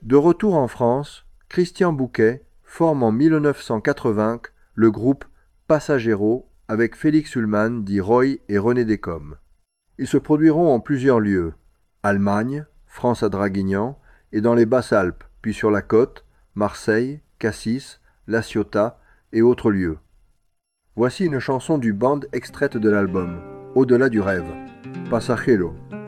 De retour en France, Christian Bouquet forme en 1980 le groupe Passaggero avec Félix Ullmann dit Roy et René Descombes. Ils se produiront en plusieurs lieux, Allemagne, France à Draguignan et dans les Basses-Alpes, puis sur la côte, Marseille, Cassis, La Ciotat et autres lieux. Voici une chanson du band extraite de l'album, Au-delà du rêve, Passaggero.